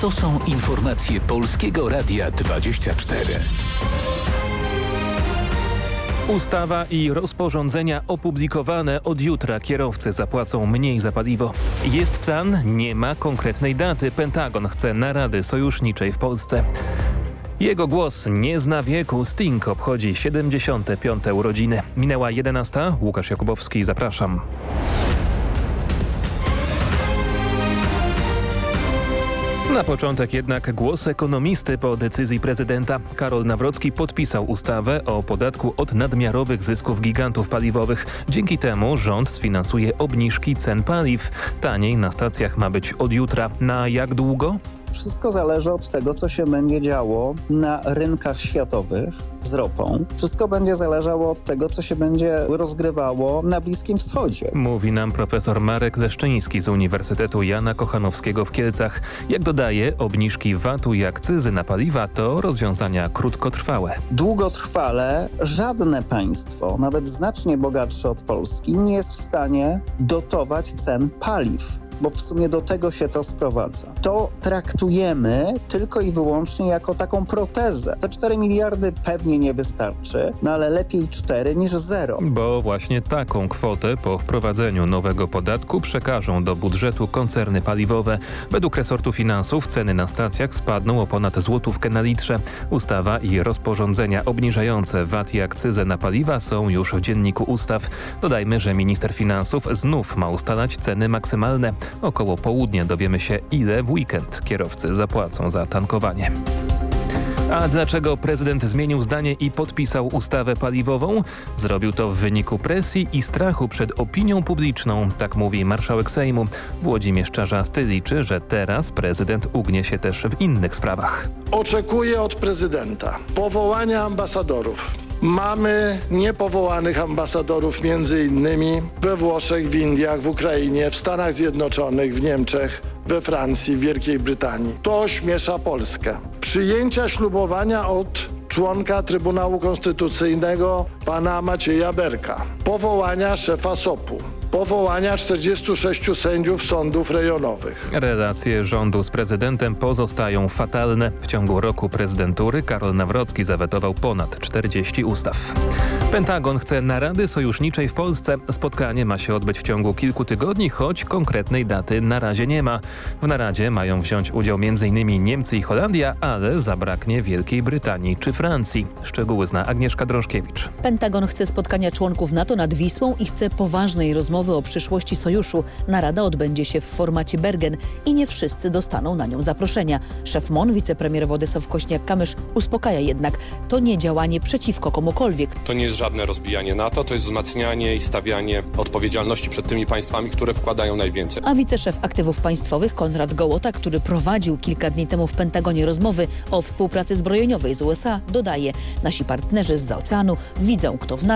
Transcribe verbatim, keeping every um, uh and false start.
To są informacje Polskiego Radia dwadzieścia cztery. Ustawa i rozporządzenia opublikowane od jutra. Kierowcy zapłacą mniej za paliwo. Jest plan, nie ma konkretnej daty. Pentagon chce narady sojuszniczej w Polsce. Jego głos nie zna wieku. Sting obchodzi siedemdziesiąte piąte urodziny. Minęła jedenasta. Łukasz Jakubowski, zapraszam. Na początek jednak głos ekonomisty po decyzji prezydenta. Karol Nawrocki podpisał ustawę o podatku od nadmiarowych zysków gigantów paliwowych. Dzięki temu rząd sfinansuje obniżki cen paliw. Taniej na stacjach ma być od jutra. Na jak długo? Wszystko zależy od tego, co się będzie działo na rynkach światowych z ropą. Wszystko będzie zależało od tego, co się będzie rozgrywało na Bliskim Wschodzie. Mówi nam profesor Marek Leszczyński z Uniwersytetu Jana Kochanowskiego w Kielcach. Jak dodaje, obniżki vatu i akcyzy na paliwa to rozwiązania krótkotrwałe. Długotrwale żadne państwo, nawet znacznie bogatsze od Polski, nie jest w stanie dotować cen paliw, bo w sumie do tego się to sprowadza. To traktujemy tylko i wyłącznie jako taką protezę. Te cztery miliardy pewnie nie wystarczy, no ale lepiej cztery niż zero. Bo właśnie taką kwotę po wprowadzeniu nowego podatku przekażą do budżetu koncerny paliwowe. Według resortu finansów ceny na stacjach spadną o ponad złotówkę na litrze. Ustawa i rozporządzenia obniżające vat i akcyzę na paliwa są już w dzienniku ustaw. Dodajmy, że minister finansów znów ma ustalać ceny maksymalne. Około południa dowiemy się, ile w weekend kierowcy zapłacą za tankowanie. A dlaczego prezydent zmienił zdanie i podpisał ustawę paliwową? Zrobił to w wyniku presji i strachu przed opinią publiczną, tak mówi marszałek Sejmu. Włodzimierz Czarzasty liczy, że teraz prezydent ugnie się też w innych sprawach. Oczekuję od prezydenta powołania ambasadorów. Mamy niepowołanych ambasadorów między innymi we Włoszech, w Indiach, w Ukrainie, w Stanach Zjednoczonych, w Niemczech, we Francji, w Wielkiej Brytanii. To ośmiesza Polskę. Przyjęcia ślubowania od członka Trybunału Konstytucyjnego pana Macieja Berka. Powołania szefa sopu. Powołania czterdziestu sześciu sędziów sądów rejonowych. Relacje rządu z prezydentem pozostają fatalne. W ciągu roku prezydentury Karol Nawrocki zawetował ponad czterdzieści ustaw. Pentagon chce narady sojuszniczej w Polsce. Spotkanie ma się odbyć w ciągu kilku tygodni, choć konkretnej daty na razie nie ma. W naradzie mają wziąć udział między innymi Niemcy i Holandia, ale zabraknie Wielkiej Brytanii czy Francji. Szczegóły zna Agnieszka Drążkiewicz. Pentagon chce spotkania członków NATO nad Wisłą i chce poważnej rozmowy o przyszłości sojuszu. Narada odbędzie się w formacie Bergen i nie wszyscy dostaną na nią zaproszenia. Szef M O N, wicepremier Władysław Kośniak-Kamysz uspokaja jednak, to nie działanie przeciwko komukolwiek. To nie jest żadne rozbijanie NATO, to jest wzmacnianie i stawianie odpowiedzialności przed tymi państwami, które wkładają najwięcej. A wiceszef aktywów państwowych Konrad Gołota, który prowadził kilka dni temu w Pentagonie rozmowy o współpracy zbrojeniowej z U S A, dodaje: nasi partnerzy zza oceanu widzą, kto w NATO